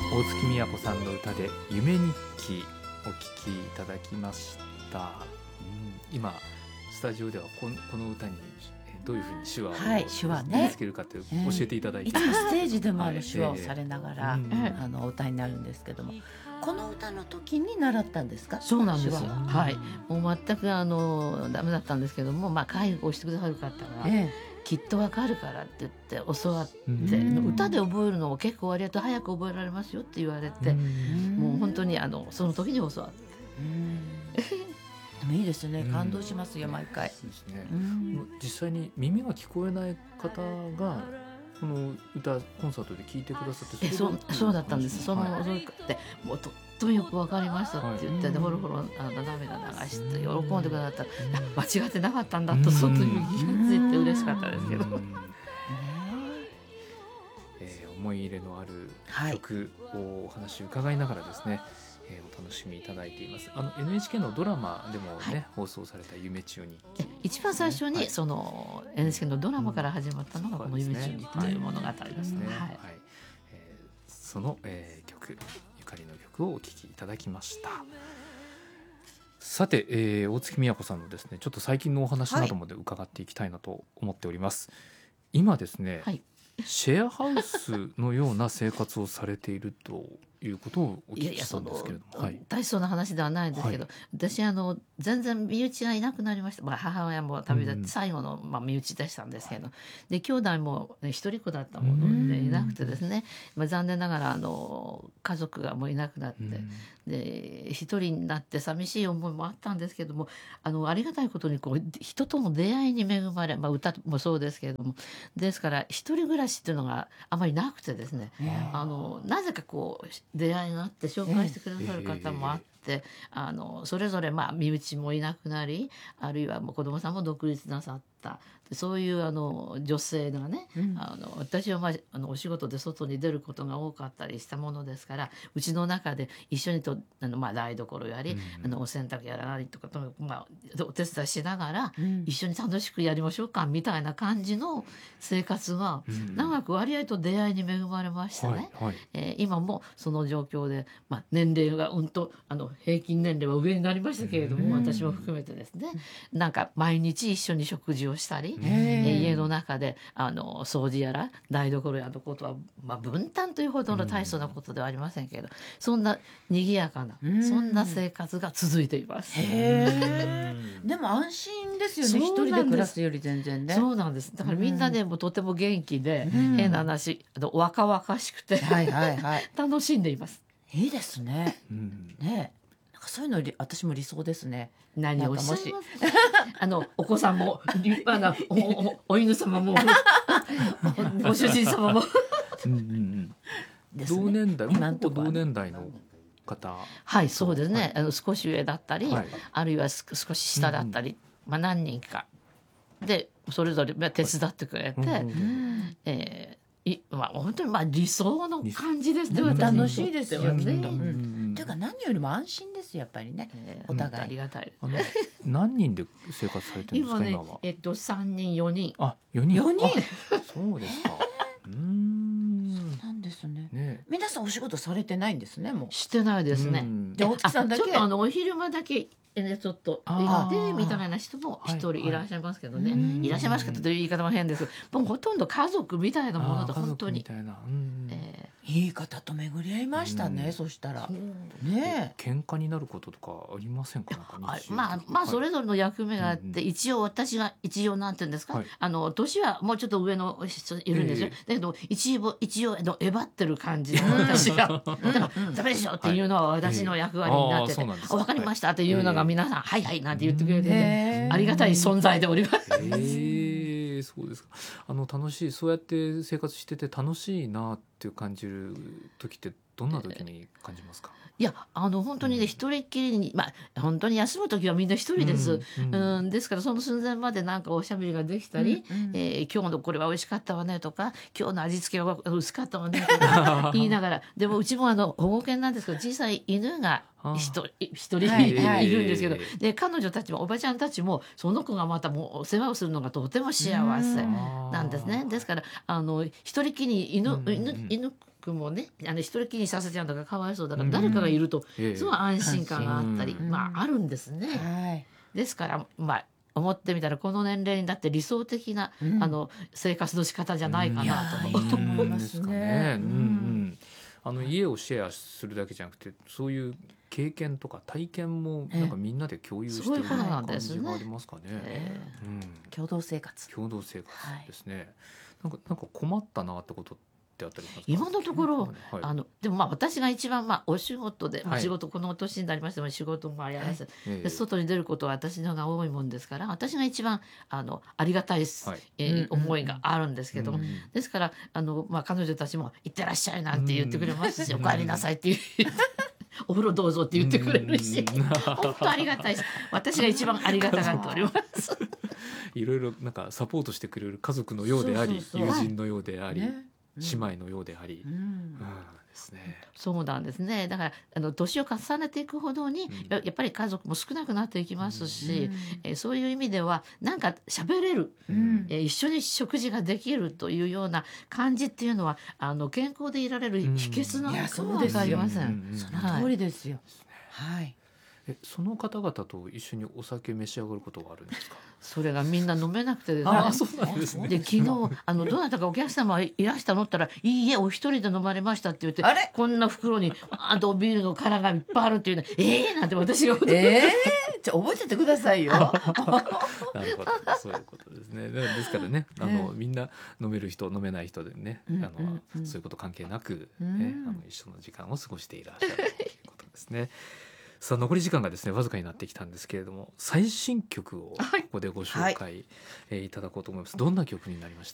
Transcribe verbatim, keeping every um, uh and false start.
大月みやこさんの歌で夢日記お聴きいただきました、うん、今スタジオではこの、この歌にどういうふうに手話をはい手話ね身につけるかという教えていただいて、 いつもステージでもあのはい手話をされながら、 ええあのお歌になるんですけども、この歌の時に習ったんですか？ そうなんですよ、 手話ははい、もう全くあのダメだったんですけども、まあ、介護をしてくださる方が、 えきっとわかるからって言って教わって、 うん歌で覚えるのも結構割と早く覚えられますよって言われて、 うんもう本当にあのその時に教わって、 うんでもいいですね、 うん感動しますよ毎回。 そうですね、 うん実際に耳が聞こえない方がこの歌コンサートで聴いてくださって、 えそうそうだったんです。その、 はいそういうでもうとってもよくわかりましたって言って、 はいでほろほろあの涙流して喜んでくださったら、 うんあ間違ってなかったんだとその時に気がついて嬉しかったですけど、 うんねえー思い入れのあるはい曲をお話伺いながらですね、えーお楽しみいただいています。あの エヌエイチケー のドラマでもね、 はい放送された夢千代日記、 一番最初に、 はいその エヌエイチケー のドラマから始まったのがこの「夢中に」という物語でですすね、 ね。はいはいえーその、えー曲ゆかりの曲をお聴きいただきました。さて、えー大月みやこさんのですねちょっと最近のお話などもで伺っていきたいなと思っております。今ですね、 はいシェアハウスのような生活をされているということをおいや聞きしたんいやそのですけれども、はい、 大層な話ではないんですけど、 は私あの全然身内がいなくなりました、まあ、母親も旅立っうんて最後の、まあ、身内でしたんですけど、で兄弟も、ね、一人っ子だったものうんでいなくてですね、まあ、残念ながらあの家族がもういなくなって、 うんで一人になって寂しい思いもあったんですけども、あのありがたいことにこう人との出会いに恵まれ、まあ、歌もそうですけれども、ですから一人暮らしっていうのがあまりなくてですね、あのなぜかこう出会いがあって紹介してくださる方もあって、あのそれぞれまあ身内もいなくなり、あるいはもう子供さんも独立なさった、そういうあの女性がね、 うんあの私は、まあ、あのお仕事で外に出ることが多かったりしたものですから、うちの中で一緒にとあの、まあ、台所やり、 うんあのお洗濯やらなりとかと、まあ、お手伝いしながら、 うん一緒に楽しくやりましょうかみたいな感じの生活がうん長く割合と出会いに恵まれましてね、 はいはいえー今もその状況で、まあ、年齢がうんとあの平均年齢は上になりましたけれども、 うん私も含めてですね、なんか毎日一緒に食事をしたり、 うんえーえ家の中であの掃除やら台所やることは、まあ、分担というほどの大層なことではありませんけれど、そんな賑やかな、 うんそんな生活が続いています。 へえでも安心ですよね、一そうなんです人で暮らすより全然ね。 そうなんです。だからみんなでもとても元気で、 うん変な話あの若々しくてはいはいはい楽しんでいます。 いいですね。 うんねなんかそういうのり私も理想ですね。 何をおっしゃいますなんかもあのお子さんも立派なおおお犬様もおご主人様もうんうんうんですね同年代今んとこは同年代の方、 はいそうですね、 はいあの少し上だったり、 はいあるいはす少し下だったり、まあ、何人かでそれぞれまあ手伝ってくれて、 うんうんうんえーいまあ、本当にまあ理想の感じですね。 でも私にとっては楽しいですよねねうんうんというか何よりも安心ですよやっぱりね。 えーお互いありがたい。 あの何人で生活されてるんです今ねか今は。 えっとさんにんよにんあ、よにん。 よにんあそうですか。うーん。 なんですね。 ね。 皆さんお仕事されてないんですねもう。 してないですね。 うんで大月さんだけあちょっとあのお昼間だけねちょっとあ行ーってみたいな人も一人いらっしゃいますけどね、 はいはいいらっしゃいますけどという言い方も変ですけど、もうほとんど家族みたいなものであー家本当に族みたいな。うんえいい方と巡り合いましたね、 うんそしたらーね喧嘩になることとかありませんか。なんかあ日常まあまあそれはいぞれの役目があって、 うん一応私が一応なんて言うんですか、 はいあの年はもうちょっと上の人いるんですよ、 えだけど一応一応あのえばってる感じの私がだからダメでしょっていうのは私の役割になってて、 はいええあーそうなんですかあ分かりましたっていうのが皆さん、はいはいなんて言ってくれてて、 へーありがたい存在でおります。 ええそうですか。あの楽しいそうやって生活してて楽しいなっていう感じる時ってどんな時に感じますか。 いやあの本当にね、 うん一人っきりにまあ本当に休む時はみんな一人です、 うんうんうんですからその寸前までなんかおしゃべりができたり、 うんうんえー今日のこれは美味しかったわねとか今日の味付けは薄かったわねとか言いながらでもうちもあの保護犬なんですけど小さい犬が一人一人はいはいいるんですけど、 ええで彼女たちもおばちゃんたちもその子がまたもうお世話をするのがとても幸せうんなんですね。ですからあの一人きり犬,、 うんうんうん犬犬くもねあの一人きりにさせちゃうんだからかわいそうだから、誰かがいるとええすごい安心感があったり、 うんまああるんですね。 はい。 ですからまあ思ってみたらこの年齢になって理想的な、 うんあの生活の仕方じゃないかなと思う。 いやーいいと思いますねですかね。うんううんん。あの家をシェアするだけじゃなくて、そういう経験とか体験もなんかみんなで共有してるそういうことなん感ですねじがありますかね。 えうん。 共同生活。 共同生活ですね。なんかなんか困ったなってことってあったりしますか。 今のところ、 はい、 あのでもまあ私が一番まあお仕事で、まあ、 はい仕事この年になりましても仕事もやらせ、 ええで外に出ることは私の方が多いもんですから私が一番あのありがたいす、 はいえーうんうん思いがあるんですけども、 うんですからあの、まあ、彼女たちも「いってらっしゃい」なんて言ってくれますし「 うんお帰りなさい」っていうお風呂どうぞって言ってくれるしうん本当ありがたいし私が一番ありがたがっております。 いろいろなんかサポートしてくれる家族のようであり、 そうそうそう友人のようであり、 ね姉妹のようであり、 ううんんですね。 そうなんですね。だからあの年を重ねていくほどに、 うんややっぱり家族も少なくなっていきますし、 うんえーそういう意味ではなんか喋れる、 うんえー一緒に食事ができるというような感じっていうのはあの健康でいられる秘訣なのいやかもわかりません。 うんうんその通りですよ。はい。 えその方々と一緒にお酒召し上がることはあるんですか。 それがみんな飲めなくてですね。 ああそうなんですね。 で昨日あのどなたかお客様いらしたのったら「いいえお一人で飲まれました」って言ってあれこんな袋にあとビールの殻がいっぱいあるっていうの「ええー!」なんて私が驚いてええー、じゃあ覚えててくださいよ。 なるほどそういうことですね。でですからねあの、みんな飲める人飲めない人でね、 うんあのうんうんそういうこと関係なく、 うんねあの一緒の時間を過ごしていらっしゃるということですね。さあ残り時間がですねわずかになってきたんですけれども最新曲をここでご紹介、えーいただこうと思います。どんな曲になりまし